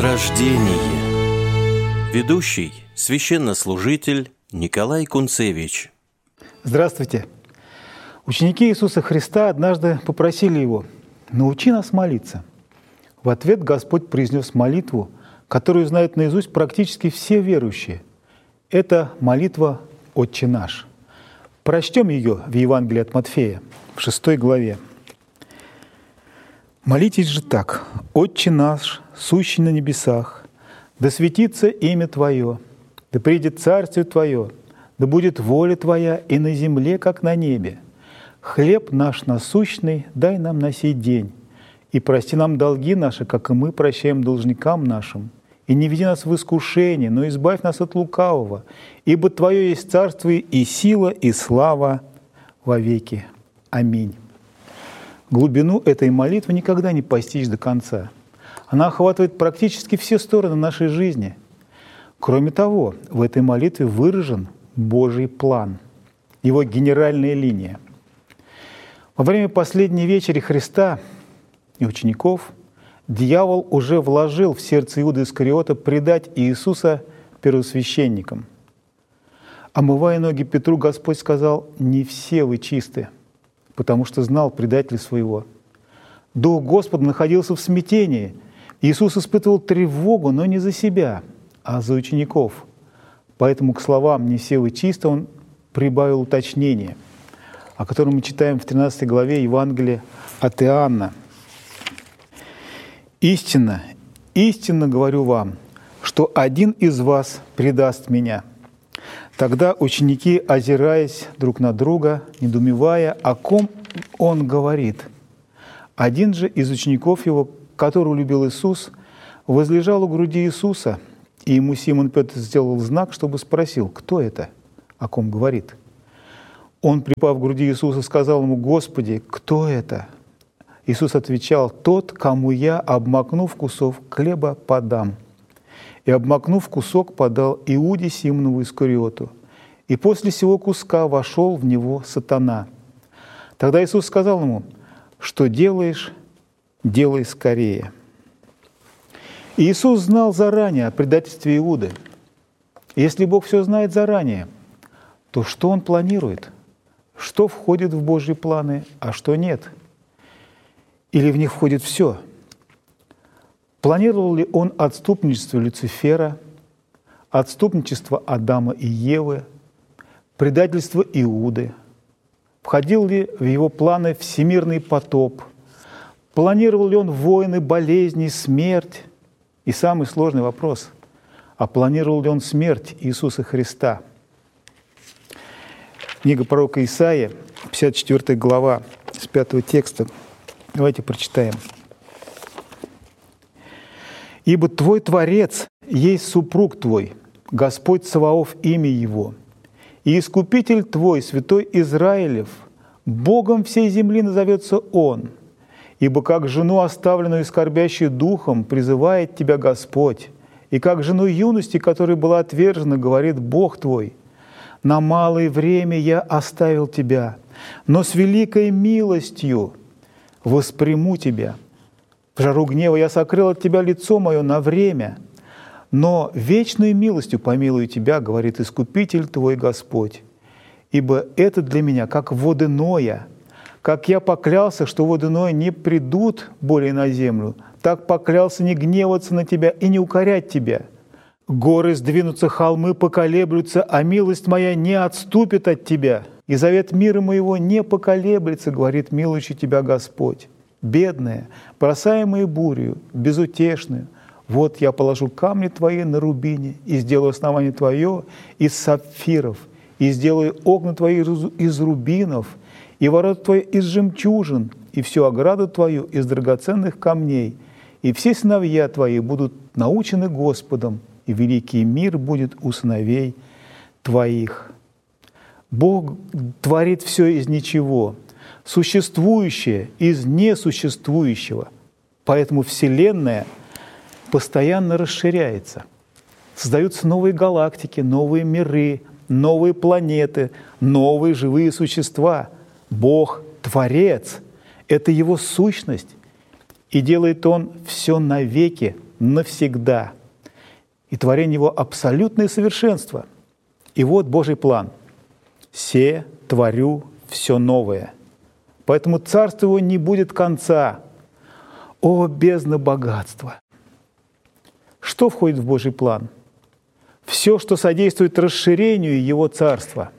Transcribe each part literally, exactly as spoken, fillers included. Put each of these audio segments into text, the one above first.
Рождение. Ведущий, священнослужитель Николай Кунцевич. Здравствуйте. Ученики Иисуса Христа однажды попросили Его: «Научи нас молиться». В ответ Господь произнес молитву, которую знают наизусть практически все верующие. Это молитва «Отче наш». Прочтем ее в Евангелии от Матфея, в шестой главе. «Молитесь же так: Отче наш, сущий на небесах, да светится имя Твое, да придет Царствие Твое, да будет воля Твоя и на земле, как на небе. Хлеб наш насущный дай нам на сей день, и прости нам долги наши, как и мы прощаем должникам нашим. И не веди нас в искушение, но избавь нас от лукавого, ибо Твое есть царство и сила и слава вовеки. Аминь». Глубину этой молитвы никогда не постичь до конца. Она охватывает практически все стороны нашей жизни. Кроме того, в этой молитве выражен Божий план, Его генеральная линия. Во время последней вечери Христа и учеников дьявол уже вложил в сердце Иуды Искариота предать Иисуса первосвященникам. Омывая ноги Петру, Господь сказал: «Не все вы чисты», потому что знал предателя своего. Дух Господа находился в смятении. Иисус испытывал тревогу, но не за себя, а за учеников. Поэтому к словам «не все вы чисты» Он прибавил уточнение, о котором мы читаем в тринадцатой главе Евангелия от Иоанна. «Истинно, истинно говорю вам, что один из вас предаст Меня». Тогда ученики, озираясь друг на друга, недоумевая, о ком Он говорит. Один же из учеников Его, которого любил Иисус, возлежал у груди Иисуса, и ему Симон Петр сделал знак, чтобы спросил: «Кто это, о ком говорит?» Он, припав к груди Иисуса, сказал ему: «Господи, кто это?» Иисус отвечал: «Тот, кому я, обмакнув кусок хлеба, подам». И, обмакнув кусок, подал Иуде Симонову Искариоту. И после сего куска вошел в него сатана. Тогда Иисус сказал ему: «Что делаешь, делай скорее». И Иисус знал заранее о предательстве Иуды. И если Бог все знает заранее, то что Он планирует? Что входит в Божьи планы, а что нет? Или в них входит все? Планировал ли Он отступничество Люцифера, отступничество Адама и Евы, предательство Иуды? Входил ли в Его планы всемирный потоп? Планировал ли Он войны, болезни, смерть? И самый сложный вопрос – а планировал ли Он смерть Иисуса Христа? Книга пророка Исаии, пятьдесят четвёртая глава, с пятого текста. Давайте прочитаем. «Ибо Твой Творец есть супруг Твой, Господь Саваоф имя Его, и Искупитель Твой, Святой Израилев, Богом всей земли назовется Он. Ибо как жену, оставленную и скорбящую духом, призывает Тебя Господь, и как жену юности, которая была отвержена, говорит Бог Твой: на малое время Я оставил Тебя, но с великой милостью восприму Тебя. В жару гнева Я сокрыл от Тебя лицо Мое на время, но вечной милостью помилую Тебя, говорит Искупитель Твой Господь. Ибо это для Меня как воды Ноя. Как Я поклялся, что воды Ноя не придут более на землю, так поклялся не гневаться на Тебя и не укорять Тебя. Горы сдвинутся, холмы поколеблются, а милость Моя не отступит от Тебя. И завет мира Моего не поколеблется, говорит милующий Тебя Господь. Бедная, бросаемая бурью, безутешную, вот Я положу камни Твои на рубине, и сделаю основание Твое из сапфиров, и сделаю окна Твои из рубинов, и ворота Твои из жемчужин, и всю ограду Твою из драгоценных камней, и все сыновья Твои будут научены Господом, и великий мир будет у сыновей Твоих». Бог творит все из ничего, существующее из несуществующего. Поэтому Вселенная постоянно расширяется. Создаются новые галактики, новые миры, новые планеты, новые живые существа. Бог – Творец, это Его сущность. И делает Он все навеки навсегда. И творение Его – абсолютное совершенство. И вот Божий план. «Се творю все новое». Поэтому царство Его не будет конца. О, бездна богатства! Что входит в Божий план? Все, что содействует расширению Его царства.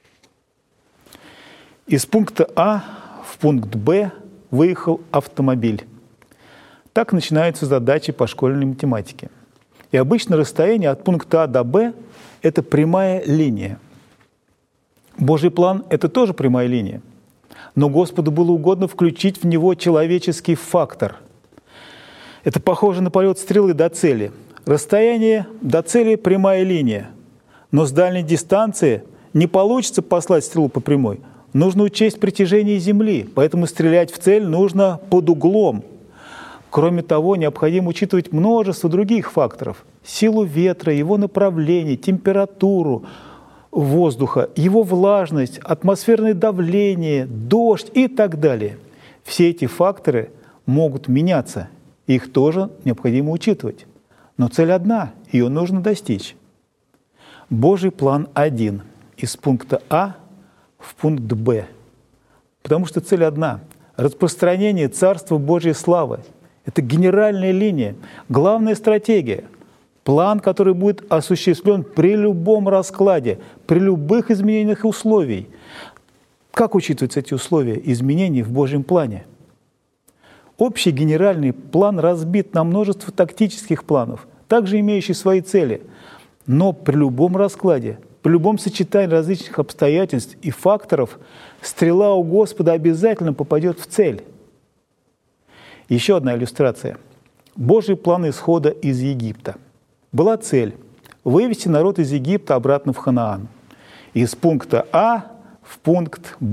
Из пункта А в пункт Б выехал автомобиль. Так начинаются задачи по школьной математике. И обычно расстояние от пункта А до Б – это прямая линия. Божий план – это тоже прямая линия. Но Господу было угодно включить в него человеческий фактор. Это похоже на полет стрелы до цели. Расстояние до цели – прямая линия. Но с дальней дистанции не получится послать стрелу по прямой. Нужно учесть притяжение Земли, поэтому стрелять в цель нужно под углом. Кроме того, необходимо учитывать множество других факторов. Силу ветра, его направление, температуру воздуха, его влажность, атмосферное давление, дождь и так далее. Все эти факторы могут меняться, их тоже необходимо учитывать. Но цель одна, ее нужно достичь. Божий план один – из пункта А в пункт Б. Потому что цель одна – распространение Царства Божьей славы. Это генеральная линия, главная стратегия, план, который будет осуществлен при любом раскладе, при любых изменениях условий. Как учитываются эти условия изменений в Божьем плане? Общий генеральный план разбит на множество тактических планов, также имеющих свои цели. Но при любом раскладе, при любом сочетании различных обстоятельств и факторов стрела у Господа обязательно попадет в цель. Еще одна иллюстрация. Божий план исхода из Египта. Была цель – вывести народ из Египта обратно в Ханаан. Из пункта А в пункт Б.